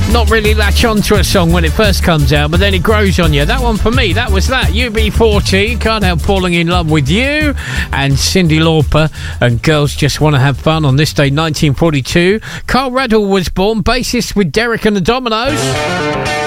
not really latch onto a song when it first comes out, but then it grows on you. That one for me, that was that. UB40, Can't Help Falling in Love with You, and Cyndi Lauper and Girls Just Want to Have Fun on this day, 1942. Carl Raddle was born, bassist with Derek and the Dominoes.